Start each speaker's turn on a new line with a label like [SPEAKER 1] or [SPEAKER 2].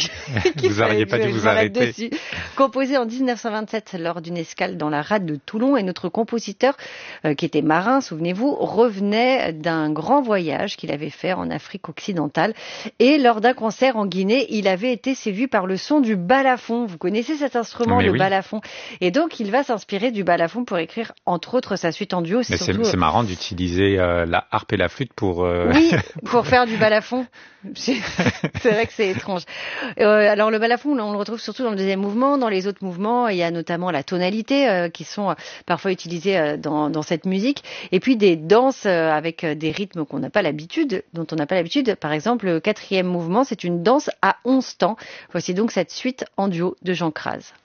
[SPEAKER 1] Vous n'auriez pas dû vous arrêter.
[SPEAKER 2] Dessus. Composé en 1927 lors d'une escale dans la rade de Toulon, et notre compositeur, qui était marin, souvenez-vous, revenait d'un grand voyage qu'il avait fait en Afrique occidentale, et lors d'un concert en Guinée, il avait été séduit par le son du balafon. Vous connaissez cet instrument, le balafon? Et donc, il va s'inspirer du balafon pour écrire, entre autres, sa suite en duo.
[SPEAKER 1] Mais c'est marrant d'utiliser la harpe et la flûte pour...
[SPEAKER 2] Oui, pour faire du balafon. C'est vrai que c'est étrange. Alors le balafon, on le retrouve surtout dans le deuxième mouvement. Dans les autres mouvements, il y a notamment la tonalité qui sont parfois utilisées dans cette musique. Et puis des danses avec des rythmes dont on n'a pas l'habitude. Par exemple, le quatrième mouvement, c'est une danse à 11 temps. Voici donc cette suite en duo de Jean Craz.